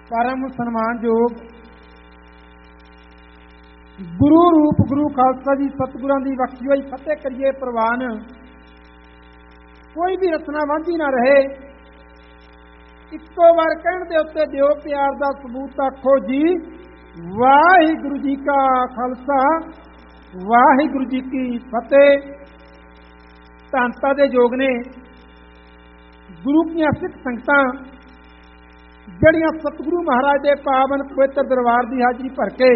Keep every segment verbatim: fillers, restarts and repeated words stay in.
परम सन्मानयोग गुरु रूप गुरु खालसा जी सतगुरां दी बख्शी होई फतेह करिए प्रवान। कोई भी रचना वांझी ना रहे, इक्को बार कहण दे उत्ते दिओ प्यार दा सबूत आखो जी वाहिगुरु जी का खालसा वाहिगुरु जी की फतेह। धनता दे योग ने गुरु की सिख संगतां जड़ियां सतगुरु महाराज के पावन पवित्र दरबार की हाजरी भर के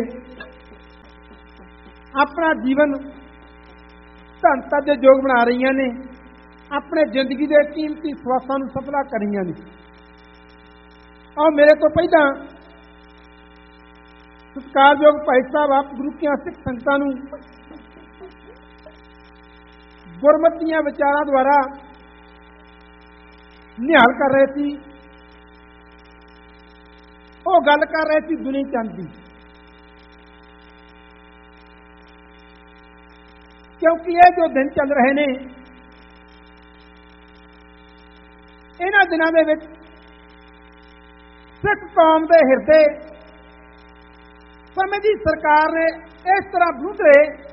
अपना जीवन धनता के योग बना रही ने, अपने जिंदगी के कीमती स्वासां नूं सफला कर रही ने। और मेरे तो पहला सत्कारयोग भाई साहब आप गुरु की सिख संगतां नूं गुरमतियां विचारां द्वारा निहाल कर रहे थे। वो गल कर रहे थे दुनी चंद की, क्योंकि ये जो दिन चल रहे ने इन्हां दिनां दे विच सिख कौम के हिरदे समय की सरकार ने इस तरह बूधे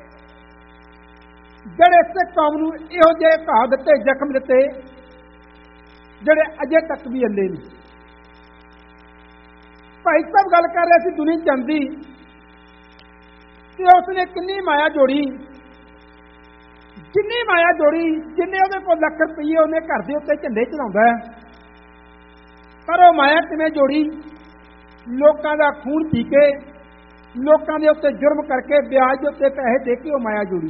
जड़े सिख कौम नूं इहो जिहे घाव दिते, जख्म दिते जड़े अजे तक भी अल्ले ने। भाई साहब गल कर रहे थे दुनी चंद दी कि उसने किन्नी माया जोड़ी, जिन्नी माया जोड़ी जिन्ने उहदे कोल लख रुपये उन्हें घर के उत्ते झंडे चढ़ाउंदा है, पर वो माया किवें जोड़ी? लोकां दा खून पी के, लोकां दे उत्ते जुर्म करके, ब्याज के उत्ते पैसे दे के वो माया जोड़ी।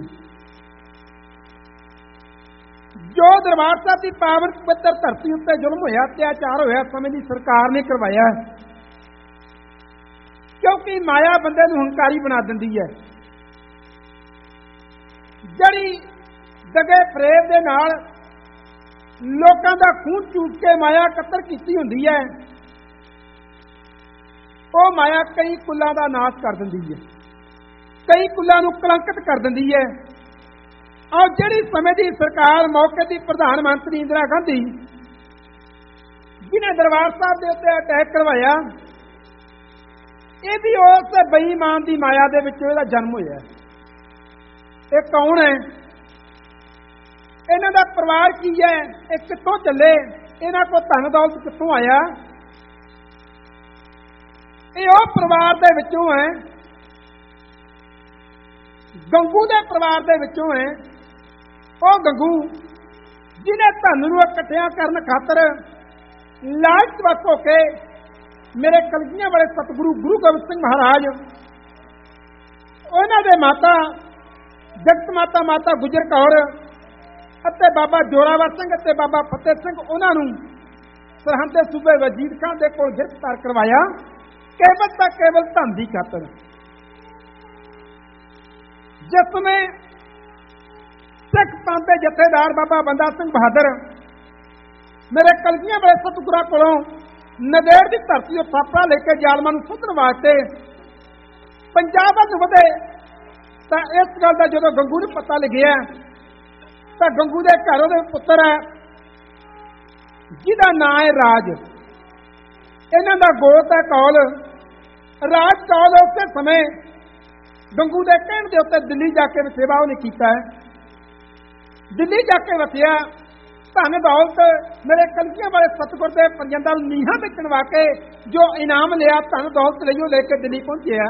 जो दरबार साहब की पावन पवित्र धरती उत्ते जुल्म होया, अत्याचार होया, समय की सरकार ने करवाया, क्योंकि माया बंदे नूं हंकारी बना दिंदी है। जड़ी दगे फरेब दे नाल लोकां दा खून चूस के माया कतर कीती हुंदी है, वो माया कई कुल्लां दा नाश कर दिंदी है, कई कुल्लां नूं कलंकित कर दिंदी है। और जिहड़ी समय की सरकार मौके की प्रधानमंत्री इंदिरा गांधी जिन्हें दरबार साहब के उत्ते अटैक करवाया, ये भी उस बेईमान की माया दे विच इहदा जन्म होया। ये कौन है? इन्हां दा परिवार की है? ये कित्थों चले? इन्हां को धन दौलत कित्थों आया? ये उह परिवार दे विचों है, गंगू दे परिवार दे विचों है। ਉਹ गंगू जिन्हें धन नूं इकट्ठियां करन खातर लालचवश होके मेरे कलगियां वाले सतगुरु गुरु गोबिंद सिंह महाराज, उन्हां दे माता जगत माता माता गुजर कौर अते बाबा जोरावर सिंह अते बाबा फतेह सिंह, उन्हां नूं सरहद दे सूबे वजीर खान दे कोल गिरफ्तार करवाया, केवल तां केवल धन दी खातर। जिसमें सिख पंथ के जथेदार बाबा बंदा सिंह बहादुर मेरे कलगियां वाले सतगुरां कोलों नदेड़ की धरती थापड़ा लेके जालमां नूं सुधन वास्ते पंजाब वल वधे, तां इस गल दा जदों गंगू नूं पता लग्या तां गंगू दे घर उहदे पुत्तर है जिहदा नां है राज, इन्हां दा गोत है कौल। राज कौल उस समय गंगू के कहण दे उत्ते दिल्ली जाके सेवा उन्हें कीता है, दिल्ली जाके वसिया। धन दौलत मेरे कलगियां वाले सतगुर के पंजां नीहां में चढ़वा के जो इनाम लिया, धन दौलत लियो लेके दिल्ली पहुंचे।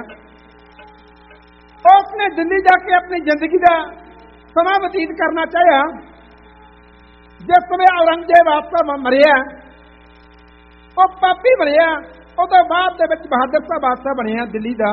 उसने दिल्ली जाके अपनी जिंदगी का समा बतीत करना चाहा। जिस समय औरंगजेब बादशाह मरिया, वो पापी मरिया, उस बाद बहादुर शाह बादशाह बनिया दिल्ली का।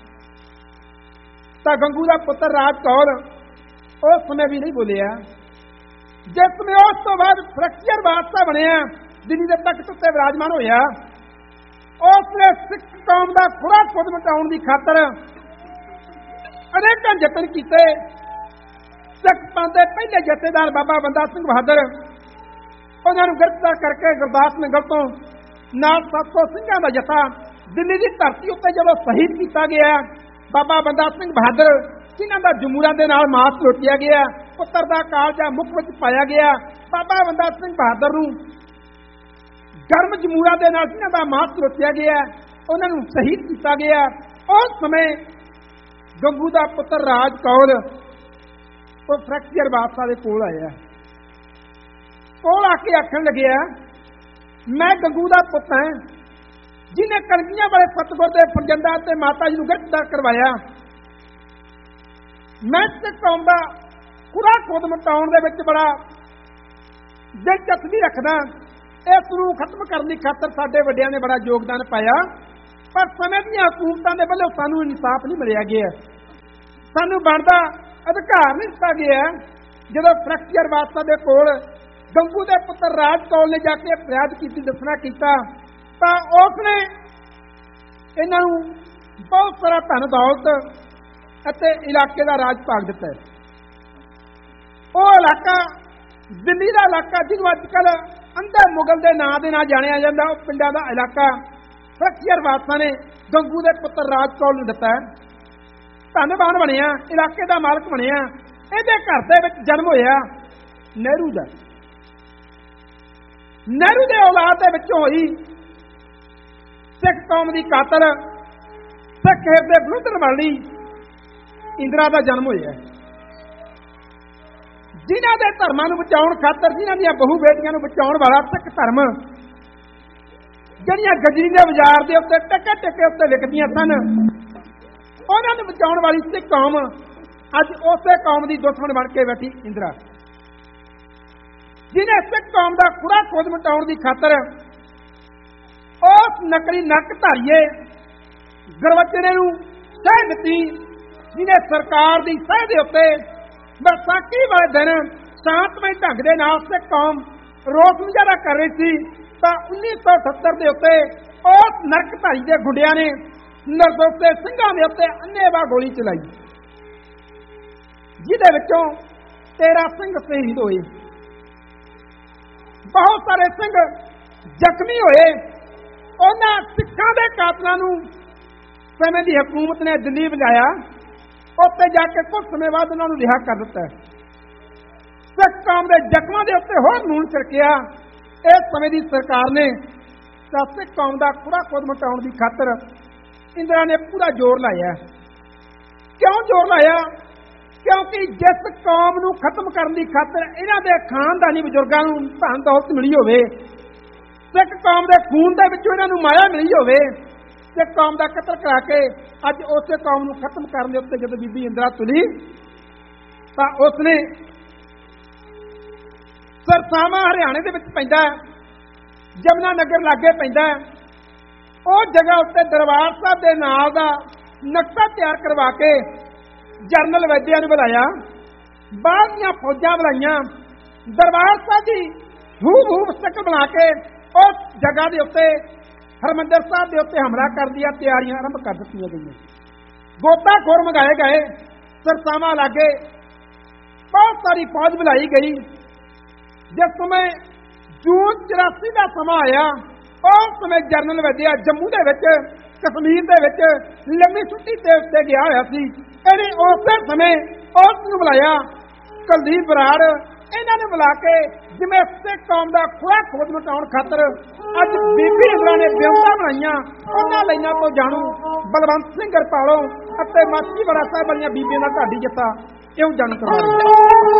तो गंगू का पुत्र राज कौर उस समय भी नहीं बोलिया। जिस समय उस तो बाद फ्रैक्चर बादशाह बनिया, दिल्ली के तख्त उत्ते विराजमान होया, उसने सिख कौम का खुरा खुद मिटाउण की खातर अनेक यतन किए। सिख पंथ के पहले जथेदार बाबा बंदा सिंह बहादुर उन्होंने गिरफ्तार करके गुरदास नगर तो नाल सत्त सौ सिंघां दा जथा दिल्ली की धरती उत्ते जदों शहीद किया गया, बाबा बंदा सिंह बहादुर जिन्हां दा जमूरा दे नाल मास लुटिया गया, पुत्र का कालजा मुख विच पाया गया, बाबा बंदा सिंह बहादुर नूं गर्म जमूरा दे नाल जिन्हां दा मास लुटिया गया, ਉਹਨਾਂ ਨੂੰ ਸ਼ਹੀਦ ਕੀਤਾ ਗਿਆ। ਉਸ ਸਮੇਂ ਗੰਗੂ ਦਾ ਪੁੱਤਰ ਰਾਜ ਕੌਰ ਉਹ ਫਰੈਕਚਰ ਬਾਦਸ਼ਾਹ ਦੇ ਕੋਲ ਆਇਆ, ਕੋਲ ਆ ਕੇ ਆਖਣ ਲੱਗਿਆ, ਮੈਂ ਗੰਗੂ ਦਾ ਪੁੱਤ ਹਾਂ ਜਿਹਨੇ ਕਲਗੀਆਂ ਵਾਲੇ ਸਤਿਗੁਰ ਦੇ ਫਰਜ਼ੰਦਾਂ ਤੇ ਮਾਤਾ ਜੀ ਨੂੰ ਗ੍ਰਿਫਤਾਰ ਕਰਵਾਇਆ। ਮੈਂ ਸਿੱਖ ਕੌਮ ਦਾ ਖੁਰਾ ਖੁਦ ਮਿਟਾਉਣ ਦੇ ਵਿੱਚ ਬੜਾ ਦਿਲਚਸਪੀ ਰੱਖਦਾ। ਇਸ ਨੂੰ ਖਤਮ ਕਰਨ ਦੀ ਖਾਤਰ ਸਾਡੇ ਵੱਡਿਆਂ ਨੇ ਬੜਾ ਯੋਗਦਾਨ ਪਾਇਆ, ਪਰ ਸਮੇਂ ਦੀਆਂ ਹਕੂਮਤਾਂ ਦੇ ਵੱਲੋਂ ਸਾਨੂੰ ਇਨਸਾਫ ਨਹੀਂ ਮਿਲਿਆ ਗਿਆ, ਸਾਨੂੰ ਬਣਦਾ ਅਧਿਕਾਰ ਨਹੀਂ ਦਿੱਤਾ ਗਿਆ। ਜਦੋਂ ਫਰੈਕਚਰ ਬਾਦਸ਼ਾਹ ਦੇ ਕੋਲ ਗੰਗੂ ਦੇ ਪੁੱਤਰ ਰਾਜ ਕੌਰ ਨੇ ਜਾ ਕੇ ਫਰਿਆਦ ਕੀਤੀ, ਦੱਸਣਾ ਕੀਤਾ, ਤਾਂ ਉਸਨੇ ਇਹਨਾਂ ਨੂੰ ਬਹੁਤ ਸਾਰਾ ਧਨ ਦੌਲਤ ਅਤੇ ਇਲਾਕੇ ਦਾ ਰਾਜ ਭਾਗ ਦਿੱਤਾ। ਉਹ ਇਲਾਕਾ ਦਿੱਲੀ ਦਾ ਇਲਾਕਾ ਜਿਹਨੂੰ ਅੱਜ ਕੱਲ ਅੰਦਰ ਮੁਗਲ ਦੇ ਨਾਂ ਦੇ ਨਾਲ ਜਾਣਿਆ ਜਾਂਦਾ, ਉਹ ਪਿੰਡਾਂ ਦਾ ਇਲਾਕਾ ਫਰੈਕਚਰ ਬਾਦਸ਼ਾਹ ਨੇ ਗੰਗੂ ਦੇ ਪੁੱਤਰ ਰਾਜ ਕੌਰ ਨੂੰ ਦਿੱਤਾ। ਧਨਵਾਨ ਬਣਿਆ, ਇਲਾਕੇ ਦਾ ਮਾਲਕ ਬਣਿਆ। ਇਹਦੇ ਘਰ ਦੇ ਵਿੱਚ ਜਨਮ ਹੋਇਆ ਨਹਿਰੂ ਦਾ। ਨਹਿਰੂ ਦੇ ਔਲਾਦ ਦੇ ਵਿੱਚੋਂ ਹੋਈ ਸਿੱਖ ਕੌਮ ਦੀ ਕਾਤਲ, ਸਿੱਖ ਹਿਰਦੇ ਬਲੂਧਰ ਵਾਲੀ ਇੰਦਰਾ ਦਾ ਜਨਮ ਹੋਇਆ, ਜਿਨ੍ਹਾਂ ਦੇ ਧਰਮਾਂ ਨੂੰ ਬਚਾਉਣ ਖਾਤਰ, ਜਿਨ੍ਹਾਂ ਦੀਆਂ ਬਹੂ ਬੇਟੀਆਂ ਨੂੰ ਬਚਾਉਣ ਵਾਲਾ ਸਿੱਖ ਧਰਮ ਜਿਹੜੀਆਂ ਗਜਰੀ ਦੇ ਬਾਜ਼ਾਰ ਦੇ ਉੱਤੇ ਟਕੇ ਟਕੇ ਉੱਤੇ ਵਿਕਦੀਆਂ ਸਨ, ਉਹਨਾਂ ਨੂੰ ਬਚਾਉਣ ਵਾਲੀ ਸਿੱਖ ਕੌਮ ਅੱਜ ਉਸੇ ਕੌਮ ਦੀ ਦੁਸ਼ਮਣ ਬਣ ਕੇ ਬੈਠੀ ਇੰਦਰਾ, ਜਿਹਨੇ ਸਿੱਖ ਕੌਮ ਦਾ ਖੁਰਾ ਖੁਦ ਮਿਟਾਉਣ ਦੀ ਖਾਤਰ ਉਸ ਨਕਲੀ ਨੱਕ ਧਾਰੀਏ ਗੁਰਬਚਨੇ ਨੂੰ ਸਹਿ ਦਿੱਤੀ, ਜਿਹਨੇ ਸਰਕਾਰ ਦੀ ਸਹਿ ਦੇ ਉੱਤੇ ਵਿਸਾਖੀ ਵਾਲੇ ਦਿਨ ਸ਼ਾਂਤਮਈ ਢੰਗ ਦੇ ਨਾਲ ਸਿੱਖ ਕੌਮ ਰੋਸ ਮੁਜ਼ਾਹਰਾ ਕਰ ਰਹੀ ਸੀ, ਤਾਂ ਉੱਨੀ ਸੌ ਅਠੱਤਰ ਦੇ ਉੱਤੇ ਉਸ ਨਰਕਧਾਰੀ ਦੇ ਗੁੰਡਿਆਂ ਨੇ ਨਿਰਦੋਸ਼ੇ ਸਿੰਘਾਂ ਦੇ ਉੱਤੇ ਅੰਨ੍ਹੇਵਾਹ ਗੋਲੀ ਚਲਾਈ, ਜਿਹਦੇ ਵਿੱਚੋਂ ਤੇਰਾਂ ਸਿੰਘ ਸ਼ਹੀਦ ਹੋਏ, ਬਹੁਤ ਸਾਰੇ ਸਿੰਘ ਜ਼ਖਮੀ ਹੋਏ। ਉਹਨਾਂ ਸਿੱਖਾਂ ਦੇ ਕਾਤਲਾਂ ਨੂੰ ਸਮੇਂ ਦੀ ਹਕੂਮਤ ਨੇ ਦਿੱਲੀ ਭਜਾਇਆ, ਉੱਥੇ ਜਾ ਕੇ ਕੁਝ ਸਮੇਂ ਬਾਅਦ ਉਹਨਾਂ ਨੂੰ ਰਿਹਾ ਕਰ ਦਿੱਤਾ। ਸਿੱਖ ਕੌਮ ਦੇ ਜ਼ਖਮਾਂ ਦੇ ਉੱਤੇ ਹੋਰ ਨੂਣ ਛਿੜਕਿਆ ਇਸ ਸਮੇਂ ਦੀ ਸਰਕਾਰ ਨੇ। ਤਾਂ ਸਿੱਖ ਕੌਮ ਦਾ ਖੁਰਾ ਖੁਦ ਮਿਟਾਉਣ ਦੀ ਖਾਤਰ ਇੰਦਰਾ ਨੇ ਪੂਰਾ ਜ਼ੋਰ ਲਾਇਆ। ਕਿਉਂ ਜ਼ੋਰ ਲਾਇਆ? ਕਿਉਂਕਿ ਜਿਸ ਕੌਮ ਨੂੰ ਖਤਮ ਕਰਨ ਦੀ ਖਾਤਰ ਇਹਨਾਂ ਦੇ ਖਾਨਦਾਨੀ ਬਜ਼ੁਰਗਾਂ ਨੂੰ ਧਨ ਦੌਲਤ ਮਿਲੀ ਹੋਵੇ, ਸਿੱਖ ਕੌਮ ਦੇ ਖੂਨ ਦੇ ਵਿੱਚੋਂ ਇਹਨਾਂ ਨੂੰ ਮਾਇਆ ਮਿਲੀ ਹੋਵੇ, ਸਿੱਖ ਕੌਮ ਦਾ ਕਤਲ ਕਰਾ ਕੇ ਅੱਜ ਉਸੇ ਕੌਮ ਨੂੰ ਖਤਮ ਕਰਨ ਦੇ ਉੱਤੇ ਜਦੋਂ ਬੀਬੀ ਇੰਦਰਾ ਤੁਲੀ, ਤਾਂ ਉਸਨੇ ਸਰਸਾਵਾਂ ਹਰਿਆਣੇ ਦੇ ਵਿੱਚ ਪੈਂਦਾ, ਜਮਨਾ ਨਗਰ ਲਾਗੇ ਪੈਂਦਾ, ਉਹ ਜਗ੍ਹਾ ਉੱਤੇ ਦਰਬਾਰ ਸਾਹਿਬ ਦੇ ਨਾਲ ਦਾ ਨਕਸ਼ਾ ਤਿਆਰ ਕਰਵਾ ਕੇ ਜਰਨਲ ਵੈਦਿਆ ਨੂੰ ਬੁਲਾਇਆ, ਬਾਹਰ ਦੀਆਂ ਫੌਜਾਂ ਬੁਲਾਈਆਂ, ਦਰਬਾਰ ਸਾਹਿਬ ਦੀ ਹੂਬ ਹੂਬ ਸ਼ਕਲ ਬਣਾ ਕੇ ਉਸ ਜਗ੍ਹਾ ਦੇ ਉੱਤੇ ਹਰਿਮੰਦਰ ਸਾਹਿਬ ਦੇ ਉੱਤੇ ਹਮਲਾ ਕਰਨ ਦੀਆਂ ਤਿਆਰੀਆਂ ਆਰੰਭ ਕਰ ਦਿੱਤੀਆਂ ਗਈਆਂ। ਗੋਤਾਖੋਰ ਮੰਗਾਏ ਗਏ, ਸਰਸਾਵਾਂ ਲਾਗੇ ਬਹੁਤ ਸਾਰੀ ਫੌਜ ਬੁਲਾਈ ਗਈ। ਜਿਸ ਸਮੇਂ ਜੂਨ ਚੁਰਾਸੀ ਦਾ ਸਮਾਂ ਆਇਆ, ਉਸ ਸਮੇਂ ਜਰਨਲ ਵੈਦਿਆ ਜੰਮੂ ਦੇ ਵਿੱਚ, ਕਸ਼ਮੀਰ ਦੇ ਵਿੱਚ ਲੰਮੀ ਛੁੱਟੀ ਦੇ ਉੱਤੇ ਗਿਆ ਹੋਇਆ ਸੀ। ਇਹਨੇ ਉਸੇ ਸਮੇਂ ਉਸ ਨੂੰ ਬੁਲਾਇਆ, ਕੁਲਦੀਪ ਬਰਾੜ, ਇਹਨਾਂ ਨੇ ਬੁਲਾ ਕੇ ਜਿਵੇਂ ਸਿੱਖ ਕੌਮ ਦਾ ਖੁਰਾ ਖੋਦ ਮਿਟਾਉਣ ਖਾਤਰ ਅੱਜ ਬੀਬੀ ਇੰਦਰਾ ਨੇ ਵਿਉਂਤਾਂ ਬਣਾਈਆਂ, ਉਹਨਾਂ ਲਾਈਨਾਂ ਤੋਂ ਜਾਣੂ ਬਲਵੰਤ ਸਿੰਘ ਰਪਾਲੋਂ ਅਤੇ ਮਾਛੀਵਾੜਾ ਸਾਹਿਬ ਵਾਲੀਆਂ ਬੀਬੀਆਂ ਦਾ ਢਾਡੀ ਜੱਥਾ ਇਉਂ ਜਨ ਕਰਵਾ